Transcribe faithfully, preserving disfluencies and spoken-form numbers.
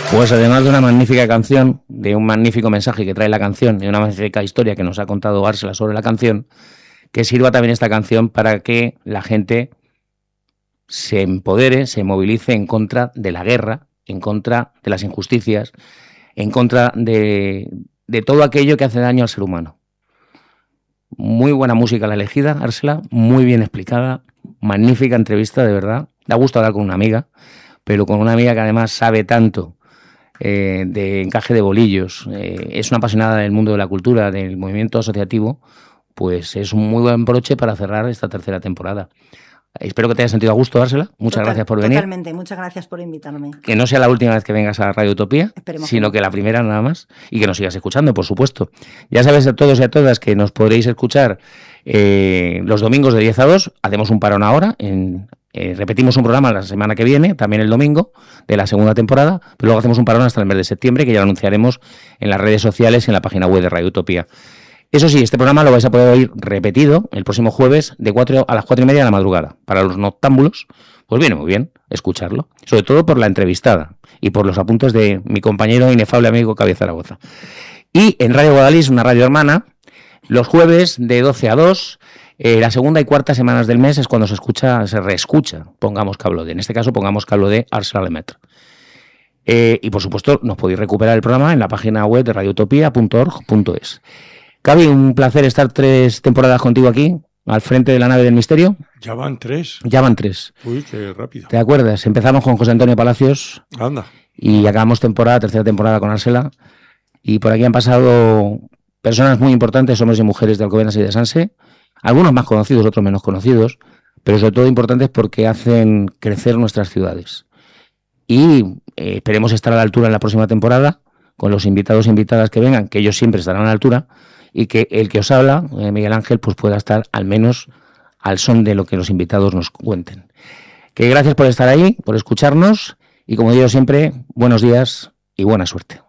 Pues además de una magnífica canción, de un magnífico mensaje que trae la canción, y una magnífica historia que nos ha contado Ársela sobre la canción, que sirva también esta canción para que la gente se empodere, se movilice en contra de la guerra, en contra de las injusticias, en contra de, de todo aquello que hace daño al ser humano. Muy buena música la elegida, Ársela, muy bien explicada, magnífica entrevista, de verdad. Da gusto hablar con una amiga, pero con una amiga que además sabe tanto eh, de encaje de bolillos, eh, es una apasionada del mundo de la cultura, del movimiento asociativo, pues es un muy buen broche para cerrar esta tercera temporada. Espero que te hayas sentido a gusto, Ársela. Muchas Total, gracias por venir. Totalmente, muchas gracias por invitarme. Que no sea la última vez que vengas a Radio Utopía, Esperemos sino que no. que la primera nada más, y que nos sigas escuchando, por supuesto. Ya sabéis a todos y a todas que nos podréis escuchar eh, los domingos de diez a dos, hacemos un parón ahora, en, eh, repetimos un programa la semana que viene, también el domingo, de la segunda temporada, pero luego hacemos un parón hasta el mes de septiembre, que ya lo anunciaremos en las redes sociales y en la página web de Radio Utopía. Eso sí, este programa lo vais a poder oír repetido el próximo jueves de cuatro a las cuatro y media de la madrugada. Para los noctámbulos, pues viene muy bien escucharlo, sobre todo por la entrevistada y por los apuntes de mi compañero inefable amigo Cavi Zaragoza. Y en Radio Guadalís, una radio hermana, los jueves de doce a dos, eh, la segunda y cuarta semanas del mes es cuando se escucha, se reescucha, pongamos Cablo de, en este caso pongamos Cablo de Ársela Lemaitre. Eh, y por supuesto, nos podéis recuperar el programa en la página web de radio utopía punto org punto es. Cavi, un placer estar tres temporadas contigo aquí, al frente de la nave del misterio. Ya van tres. Ya van tres. Uy, qué rápido. ¿Te acuerdas? Empezamos con José Antonio Palacios. Anda. Y acabamos temporada, tercera temporada con Ársela. Y por aquí han pasado personas muy importantes, hombres y mujeres de Alcobendas y de Sanse. Algunos más conocidos, otros menos conocidos. Pero sobre todo importantes porque hacen crecer nuestras ciudades. Y eh, esperemos estar a la altura en la próxima temporada, con los invitados e invitadas que vengan, que ellos siempre estarán a la altura, y que el que os habla, eh, Miguel Ángel, pues pueda estar al menos al son de lo que los invitados nos cuenten. Que gracias por estar ahí, por escucharnos, y como digo siempre, buenos días y buena suerte.